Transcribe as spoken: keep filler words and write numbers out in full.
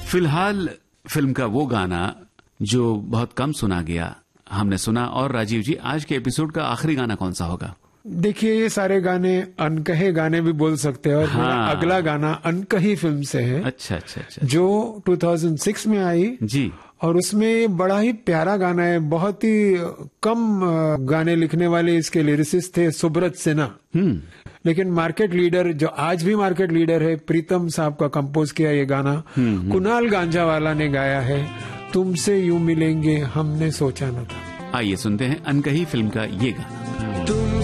फिलहाल फिल्म का वो गाना जो बहुत कम सुना गया हमने सुना। और राजीव जी, आज के एपिसोड का आखिरी गाना कौन सा होगा? देखिए, ये सारे गाने अनकहे गाने भी बोल सकते हैं और हाँ। मेरा अगला गाना अनकही फिल्म से है। अच्छा अच्छा अच्छा। जो दो हज़ार छह में आई जी, और उसमें बड़ा ही प्यारा गाना है। बहुत ही कम गाने लिखने वाले इसके लिरिसिस्ट थे सुब्रत सिन्हा, लेकिन मार्केट लीडर, जो आज भी मार्केट लीडर है, प्रीतम साहब का कंपोज किया ये गाना। कुणाल गांजावाला ने गाया है। तुमसे यूं मिलेंगे हमने सोचा न था। आइए सुनते हैं अनकही फिल्म का ये गाना।